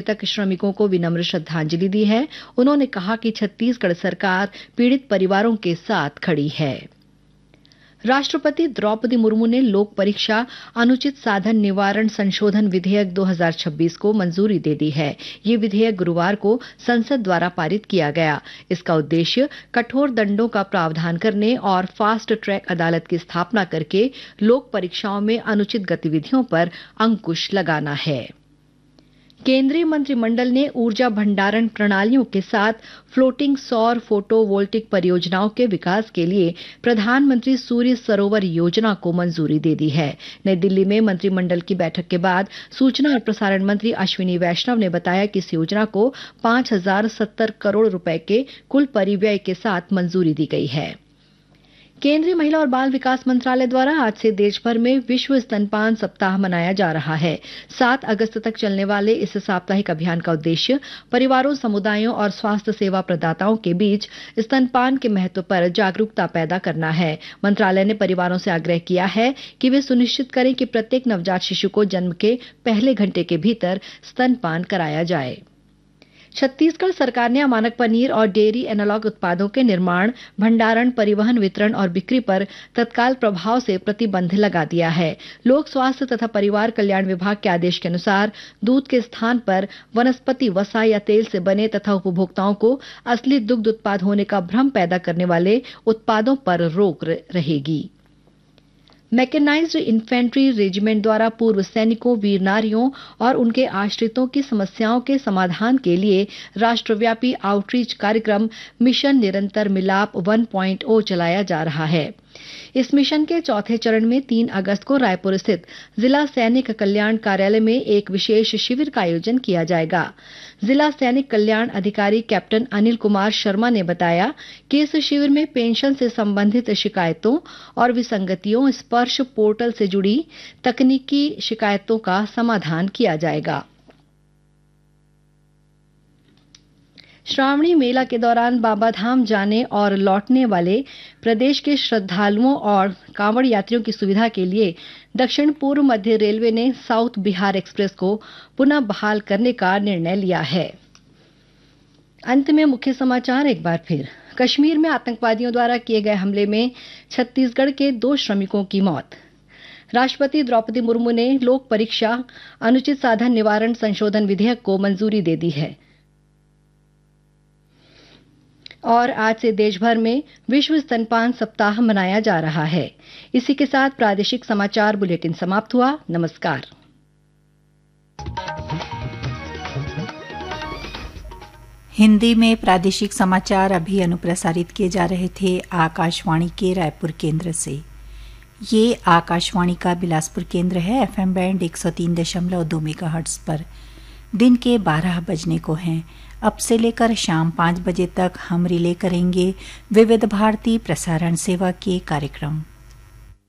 मृतक श्रमिकों को विनम्र श्रद्धांजलि दी है। उन्होंने कहा कि छत्तीसगढ़ सरकार पीड़ित परिवारों के साथ खड़ी है। राष्ट्रपति द्रौपदी मुर्मू ने लोक परीक्षा अनुचित साधन निवारण संशोधन विधेयक 2026 को मंजूरी दे दी है। ये विधेयक गुरुवार को संसद द्वारा पारित किया गया। इसका उद्देश्य कठोर दंडों का प्रावधान करने और फास्ट ट्रैक अदालत की स्थापना करके लोक परीक्षाओं में अनुचित गतिविधियों पर अंकुश लगाना है। केंद्रीय मंत्रिमंडल ने ऊर्जा भंडारण प्रणालियों के साथ फ्लोटिंग सौर फोटोवोल्टिक परियोजनाओं के विकास के लिए प्रधानमंत्री सूर्य सरोवर योजना को मंजूरी दे दी है। नई दिल्ली में मंत्रिमंडल की बैठक के बाद सूचना और प्रसारण मंत्री अश्विनी वैष्णव ने बताया कि इस योजना को 5,070 करोड़ रुपए के कुल परिव्यय के साथ मंजूरी दी गई है। केंद्रीय महिला और बाल विकास मंत्रालय द्वारा आज से देश भर में विश्व स्तनपान सप्ताह मनाया जा रहा है। 7 अगस्त तक चलने वाले इस साप्ताहिक अभियान का उद्देश्य परिवारों, समुदायों और स्वास्थ्य सेवा प्रदाताओं के बीच स्तनपान के महत्व पर जागरूकता पैदा करना है। मंत्रालय ने परिवारों से आग्रह किया है कि वे सुनिश्चित करें कि प्रत्येक नवजात शिशु को जन्म के पहले घंटे के भीतर स्तनपान कराया जाए। छत्तीसगढ़ सरकार ने अमानक पनीर और डेयरी एनालॉग उत्पादों के निर्माण, भंडारण, परिवहन, वितरण और बिक्री पर तत्काल प्रभाव से प्रतिबंध लगा दिया है। लोक स्वास्थ्य तथा परिवार कल्याण विभाग के आदेश के अनुसार दूध के स्थान पर वनस्पति वसा या तेल से बने तथा उपभोक्ताओं को असली दुग्ध उत्पाद होने का भ्रम पैदा करने वाले उत्पादों पर रोक रहेगी। मैकेनाइज्ड इन्फेंट्री रेजिमेंट द्वारा पूर्व सैनिकों, वीर नारियों और उनके आश्रितों की समस्याओं के समाधान के लिए राष्ट्रव्यापी आउटरीच कार्यक्रम मिशन निरंतर मिलाप 1.0 चलाया जा रहा है। इस मिशन के चौथे चरण में 3 अगस्त को रायपुर स्थित जिला सैनिक कल्याण कार्यालय में एक विशेष शिविर का आयोजन किया जाएगा। जिला सैनिक कल्याण अधिकारी कैप्टन अनिल कुमार शर्मा ने बताया कि इस शिविर में पेंशन से संबंधित शिकायतों और विसंगतियों, स्पर्श पोर्टल से जुड़ी तकनीकी शिकायतों का समाधान किया जाएगा। श्रावणी मेला के दौरान बाबाधाम जाने और लौटने वाले प्रदेश के श्रद्धालुओं और कांवड़ यात्रियों की सुविधा के लिए दक्षिण पूर्व मध्य रेलवे ने साउथ बिहार एक्सप्रेस को पुनः बहाल करने का निर्णय लिया है। अंत में मुख्य समाचार एक बार फिर। कश्मीर में आतंकवादियों द्वारा किए गए हमले में छत्तीसगढ़ के 2 श्रमिकों की मौत। राष्ट्रपति द्रौपदी मुर्मू ने लोक परीक्षा अनुचित साधन निवारण संशोधन विधेयक को मंजूरी दे दी है। और आज से देश भर में विश्व स्तनपान सप्ताह मनाया जा रहा है। इसी के साथ प्रादेशिक समाचार बुलेटिन समाप्त हुआ। नमस्कार। हिंदी में प्रादेशिक समाचार अभी अनुप्रसारित किए जा रहे थे आकाशवाणी के रायपुर केंद्र से। ये आकाशवाणी का बिलासपुर केंद्र है। एफएम बैंड 103.2 मेगाहर्ट्ज पर दिन के 12 बजने को हैं। अब से लेकर शाम 5 बजे तक हम रिले करेंगे विविध भारती प्रसारण सेवा के कार्यक्रम।